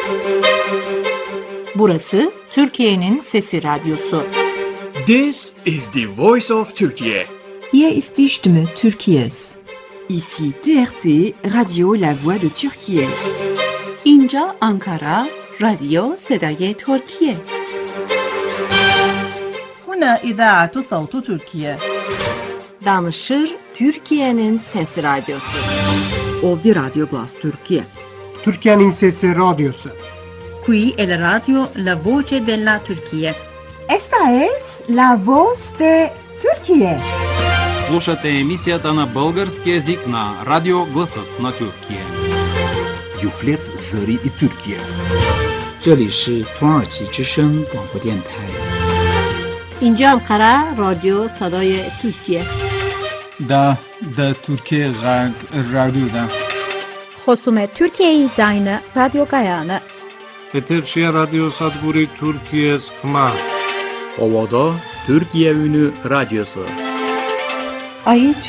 Burası Türkiye'nin Sesi Radyosu. This is the voice of Turkey. Hier ist die Stimme Türkiye's. Ici TRT, Radio La Voix de Türkiye. اینجا آنکارا، رادیو صدای ترکیه. هنا إذاعة صوت تركيا. Danışır Türkiye'nin Sesi Radyosu. Ovdi Radyo Glas Türkiye. Türkiye'nin Sesi Radyosu. Qui è la radio La Voce della Turchia. Esta es la voz de Türkiye. Слушате емисията на български език на Радио Гласът на Türkiye. Юфлет Зари и Türkiye. 这里是土耳其之声广播电台。 اینجا آنکارا، رادیو صدای ترکیه. Da Türkiye Radyo'da. خصوم ترکیه زاین رادیو گایانه. Peterşehir Radyo Sadburi Türkiye Skma. Ovada Türkiye Ünü Radyosu. Aici